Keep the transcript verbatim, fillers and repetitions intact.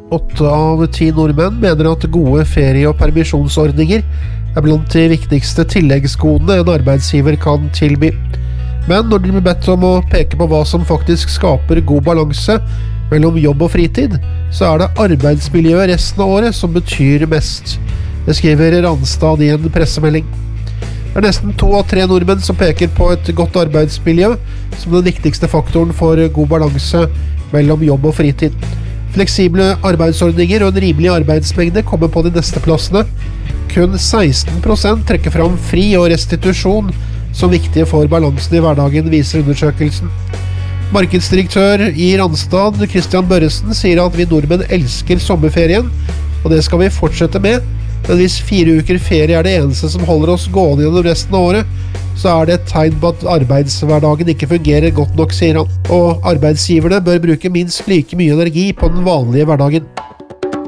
Åtte av ti nordmenn mener at gode ferie- og permisjonsordninger er blant de viktigste tilleggsgodene en arbeidsgiver kan tilby. Men når de blir bedt om å peke på hva som faktisk skaper god balanse mellom jobb og fritid, så er det arbeidsmiljøet resten av året som betyr mest. Det skriver Randstad i en pressemelding. Det er nesten to av tre nordmenn som peker på et godt arbeidsmiljø som den viktigste faktoren for god balanse mellom jobb og fritid. Fleksible arbeidsordninger og en rimelig arbeidsmengde kommer på de neste plassene. Kun seksten prosent trekker fram fri og restitusjon som viktige for balansen i hverdagen, viser undersøkelsen. Markedsdirektør i Randstad, Christian Børresen, sier at vi nordmenn elsker sommerferien, og det skal vi fortsette med. Men hvis fire uker ferie er det eneste som holder oss gående gjennom resten av året, så er det et tegn på at arbeidshverdagen ikke fungerer godt nok, sier han. Og arbeidsgiverne bør bruke minst like mye energi på den vanlige hverdagen.